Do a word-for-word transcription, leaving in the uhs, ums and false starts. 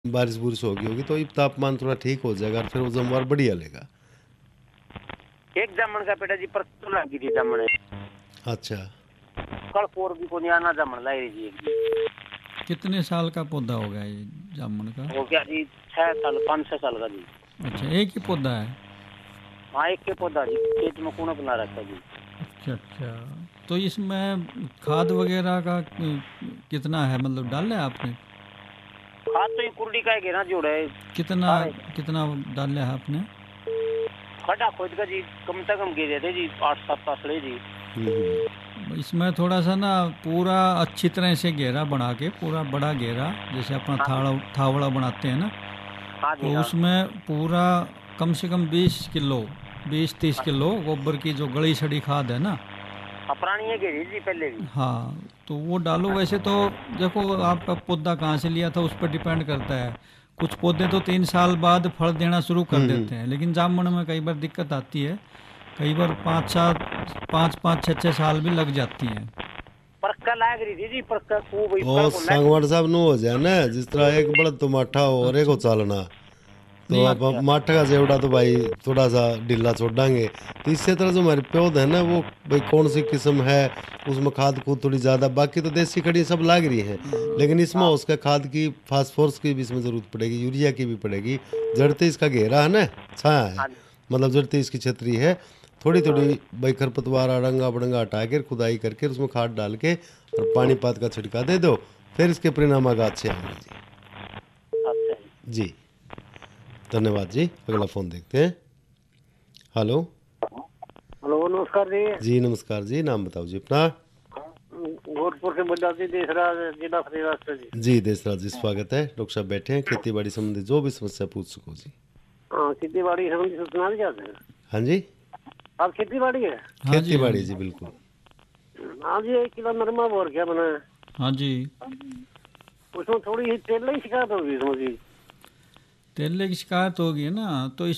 बारिश बुरिश होगी होगी तो ये तापमान थोड़ा ठीक हो जाएगा और फिर वो जमवार बढ़िया लेगा। एक जामन का बेटा जी पर तो लगी थी जामन अच्छा कल कोर भी को नहीं आना जामन लाई जी कितने साल का पौधा होगा ये जामुन का? हो गया जी छह साल पाँच छह साल का जी। अच्छा, एक ही पौधा है? हाँ एक के पौधा जी खेत में कूड़ा बना रखा जी। अच्छा अच्छा, तो इसमें खाद वगैरह का कितना है, मतलब डाला है आपने? खाद तो ये कुर्डी का घेरा जोड़ा है। कितना कितना डाला है आपने? खड्डा खोद का जी कम से कम गिरे थे जी आठ सात तासड़े जी। इसमें थोड़ा सा ना पूरा अच्छी तरह से घेरा बना के, पूरा बड़ा घेरा जैसे अपना हाँ थावड़ा थावड़ा बनाते हैं ना, हाँ जी तो हाँ। उसमें पूरा कम से कम बीस किलो बीस तीस किलो गोबर की जो गली सड़ी खाद है ना, पुरानी है घेरी जी पहले भी। हाँ तो वो डालो। वैसे तो देखो आपका पौधा कहाँ से लिया था उस पर डिपेंड करता है। कुछ पौधे तो तीन साल बाद फल देना शुरू कर देते हैं, लेकिन जामुन में कई बार दिक्कत आती है, कई बार पाँच सात पाँच पाँच छः छः साल भी लग जाती हैं। परक्का लाग रही थी जी परक्का खूब ओ सांगवाड़ साहब नु हो जाए ना, जिस तरह एक बड़ा तो माठा और एक को चालना, तो अब माठा का जेवड़ा तो भाई थोड़ा सा ढीला छोड़ांगे। तो इससे तरह जो हमारे पौधे है ना, वो भाई कौन सी किस्म है, उसमें खाद कूद थोड़ी ज़्यादा, बाकी तो देसी खड़ी सब लाग रही है, लेकिन इसमें उसका खाद की फास्फोरस की भी इसमें ज़रूरत पड़ेगी, यूरिया की भी पड़ेगी। जड़ते इसका घेरा है ना, छाया है, मतलब जड़ते इसकी छतरी है, थोड़ी थोड़ी भाई खरपतवार अड़ंगा बड़ंगा हटा कर खुदाई करके उसमें खाद डाल के और पानी पात का छिड़का दे दो, फिर इसके परिणाम आगे अच्छे आएंगे जी। जी धन्यवाद जी। अगला फोन देखते हैं। हेलो हेलो नमस्कार जी। जी नमस्कार जी, नाम बताओ जी अपना। गोरखपुर से बल्ला जी देसराज जिला फरीदाबाद से जी। जी देसराज जी स्वागत है, डॉक्टर साहब बैठे हैं, खेती बाड़ी संबंधी जो भी समस्या पूछ सको जी। हाँ खेती बाड़ी संबंधी सूचना भी जाते हैं। हाँ जी आप खेती बाड़ी है? खेती बाड़ी जी बिल्कुल। हाँ जी एक किलो नरमा बोर क्या बना है? हाँ जी, उसमें थोड़ी तेल की शिकायत होगी इसमें जी। तेल की शिकायत होगी ना, तो